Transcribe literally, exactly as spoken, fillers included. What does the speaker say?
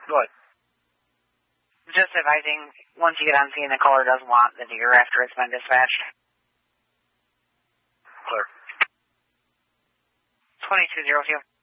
Good. Just advising, once you get on scene, the caller does want the deer after it's been dispatched. Clear. twenty-two zero two.